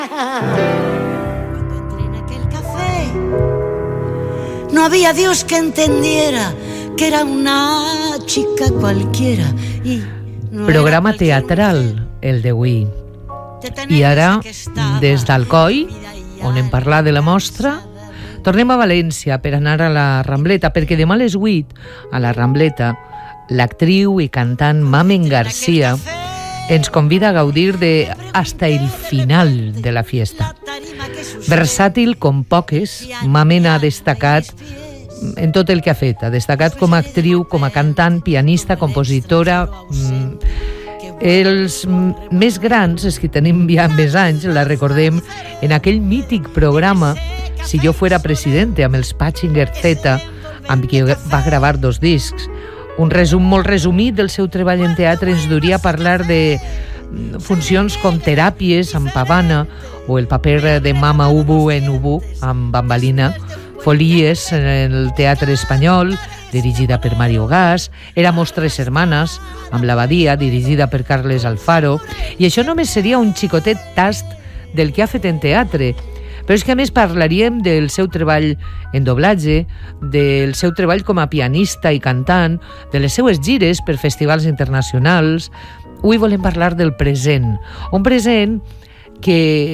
Cuando entré en aquel café, no había Dios que entendiera que era una chica cualquiera. No programa teatral, el d'avui. I ara, des d'Alcoi, on hem parlat de la mostra, tornem a València per anar a la Rambleta, perquè demà a les 8, a la Rambleta, l'actriu i cantant Mamen García ens convida a gaudir de hasta el final de la fiesta. Versàtil com poques, Mamen ha destacat en tot el que ha fet. Ha destacat com a actriu, com a cantant, pianista, compositora. Els més grans, els que tenim ja més anys, la recordem en aquell mític programa Si jo fuera presidente, amb els Patchinger Z, amb qui va gravar 2 discs. Un resum molt resumit del seu treball en teatre ens duria a parlar de funcions com Teràpies, amb Pavana, o el paper de Mama Ubu en Ubu, amb Bambalina, Folies en el Teatre Espanyol, dirigida per Mario Gas, Éramos 3 hermanas, amb l'Abadia, dirigida per Carles Alfaro, i això només seria un xicotet tast del que ha fet en teatre, però és que a més parlaríem del seu treball en doblatge, del seu treball com a pianista i cantant, de les seues gires per festivals internacionals. Avui volem parlar del present, un present que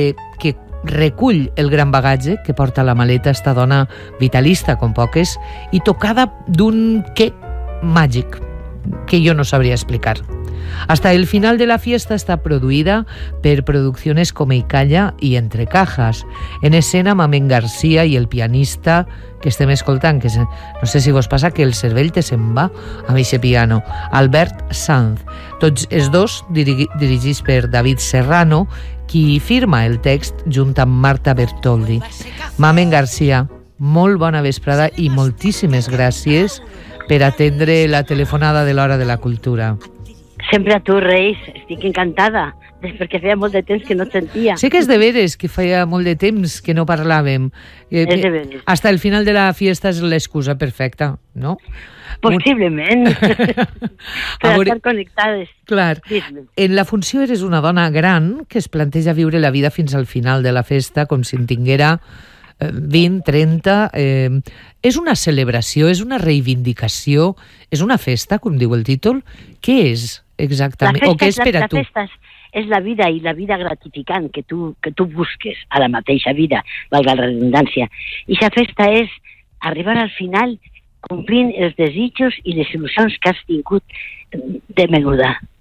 recull el gran bagatge que porta a la maleta esta dona vitalista com poques i tocada d'un què màgic que jo no sabria explicar. Hasta el final de la fiesta està produïda per Producciones Comeicalla i Entre Cajas. En escena Mamen García i el pianista que estem escoltant, que no sé si vos passa que el cervell te se'n va amb aquest piano, Albert Sanz. Tots els dos dirigits per David Serrano, qui firma el text junt amb Marta Bertoldi. Mamen García, molt bona vesprada i moltíssimes gràcies per atendre la telefonada de l'Hora de la Cultura. Sempre a tu, Reis. Estic encantada, perquè feia molt de temps que no et sentia. Sé que és de veres que feia molt de temps que no parlàvem. És de veres. Hasta el final de la fiesta és l'excusa perfecta, no? Possiblement. Per estar connectades. Clar. En la funció eres una dona gran que es planteja viure la vida fins al final de la festa com si en tinguera 20, 30... És una celebració, és una reivindicació, és una festa, com diu el títol? Què és exactament? O què és per a tu? La festa és la vida i la vida gratificant que tu busques a la mateixa vida, valga la redundància. I la festa és arribar al final complint els desitjos i les il·lusions que has tingut de menuda.